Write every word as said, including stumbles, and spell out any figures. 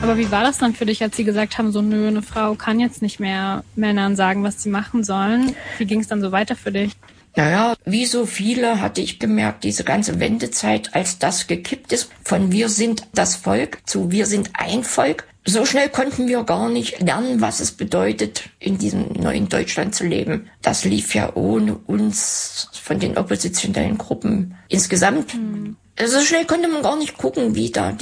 Aber wie war das dann für dich, als sie gesagt haben, so nö, eine Frau kann jetzt nicht mehr Männern sagen, was sie machen sollen? Wie ging es dann so weiter für dich? Naja, wie so viele hatte ich gemerkt, diese ganze Wendezeit, als das gekippt ist, von wir sind das Volk zu wir sind ein Volk. So schnell konnten wir gar nicht lernen, was es bedeutet, in diesem neuen Deutschland zu leben. Das lief ja ohne uns von den oppositionellen Gruppen insgesamt. Mhm. So schnell konnte man gar nicht gucken, wie da